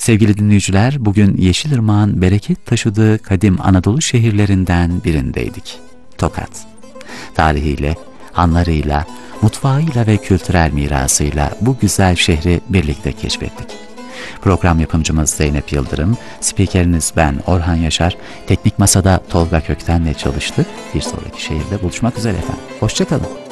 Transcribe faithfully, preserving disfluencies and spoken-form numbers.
Sevgili dinleyiciler, bugün Yeşilırmak'ın bereket taşıdığı kadim Anadolu şehirlerinden birindeydik. Tokat. Tarihiyle, anlarıyla, mutfağıyla ve kültürel mirasıyla bu güzel şehri birlikte keşfettik. Program yapımcımız Zeynep Yıldırım, spikeriniz ben Orhan Yaşar, teknik masada Tolga Kökten'le çalıştık. Bir sonraki şehirde buluşmak üzere efendim. Hoşça kalın.